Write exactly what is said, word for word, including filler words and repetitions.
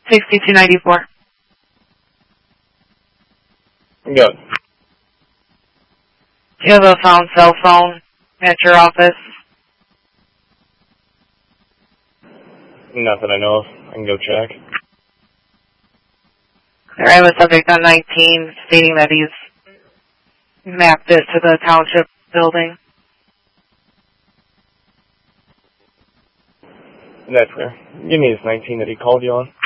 sixty-two ninety-four. Good. Do you have a found cell phone at your office? Not that I know of. I can go check. I have a subject on nineteen stating that he's mapped it to the township building. That's fair. Give me his nineteen that he called you on.